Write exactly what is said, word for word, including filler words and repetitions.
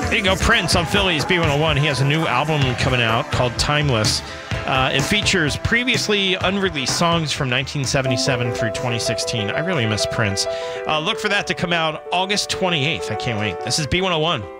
There you go, Prince on Philly's B one oh one. He has a new album coming out called Timeless. Uh, it features previously unreleased songs from nineteen seventy-seven through twenty sixteen. I really miss Prince. Uh, look for that to come out August twenty-eighth. I can't wait. This is B one oh one.